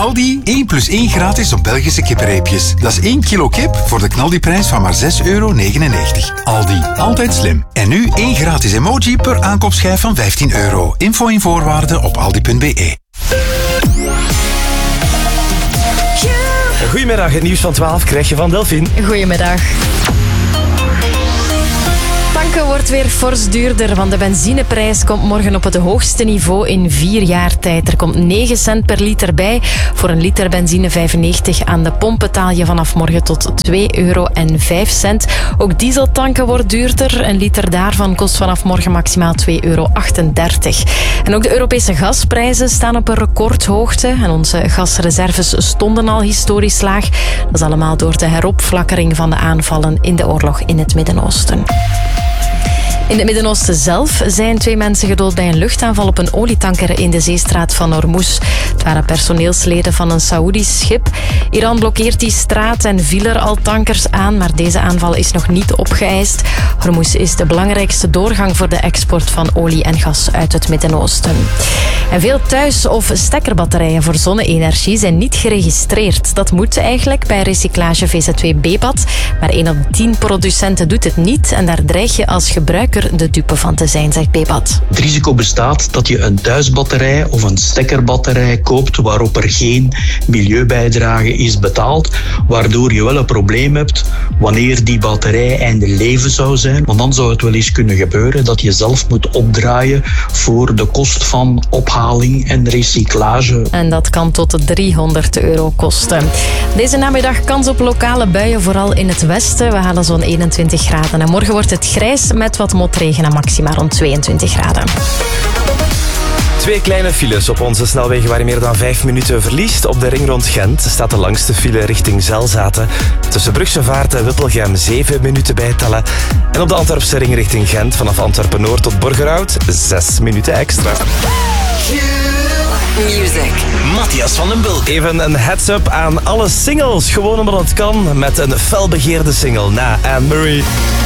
Aldi 1 + 1 gratis op Belgische kippenreepjes. Dat is 1 kilo kip voor de knaldiprijs van maar €6,99. Aldi, altijd slim. En nu 1 gratis emoji per aankoopschijf van €15. Info en voorwaarden op aldi.be. Goedemiddag, het nieuws van 12 krijg je van Delphine. Goedemiddag. Tanken wordt weer fors duurder, want de benzineprijs komt morgen op het hoogste niveau in 4 jaar tijd. Er komt 9 cent per liter bij. Voor een liter benzine 95 aan de pomp betaal je vanaf morgen tot €2,05. Ook dieseltanken wordt duurder. Een liter daarvan kost vanaf morgen maximaal €2,38. En ook de Europese gasprijzen staan op een recordhoogte. En onze gasreserves stonden al historisch laag. Dat is allemaal door de heropflakkering van de aanvallen in de oorlog in het Midden-Oosten. In het Midden-Oosten zelf zijn 2 mensen gedood bij een luchtaanval op een olietanker in de zeestraat van Hormuz. Het waren personeelsleden van een Saoedisch schip. Iran blokkeert die straat en viel er al tankers aan, maar deze aanval is nog niet opgeëist. Hormuz is de belangrijkste doorgang voor de export van olie en gas uit het Midden-Oosten. En veel thuis- of stekkerbatterijen voor zonne-energie zijn niet geregistreerd. Dat moet eigenlijk bij recyclage VZW Bebat, maar 1 op 10 producenten doet het niet en daar dreig je als gebruiker de dupe van te zijn, zegt Bebat. Het risico bestaat dat je een thuisbatterij of een stekkerbatterij koopt waarop er geen milieubijdrage is betaald, waardoor je wel een probleem hebt wanneer die batterij einde leven zou zijn. Want dan zou het wel eens kunnen gebeuren dat je zelf moet opdraaien voor de kost van ophaling en recyclage. En dat kan tot €300 kosten. Deze namiddag kans op lokale buien, vooral in het westen. We halen zo'n 21 graden. En morgen wordt het grijs met wat motregen en maximaal rond 22 graden. 2 kleine files op onze snelwegen waar je meer dan 5 minuten verliest. Op de ring rond Gent staat de langste file richting Zelzaten. Tussen Brugse Vaart en Wippelgem 7 minuten bijtellen. En op de Antwerpse ring richting Gent vanaf Antwerpen-Noord tot Borgerhout 6 minuten extra. Music. Matthias van den Bulk. Even een heads-up aan alle singles. Gewoon omdat het kan met een felbegeerde single na Anne-Marie.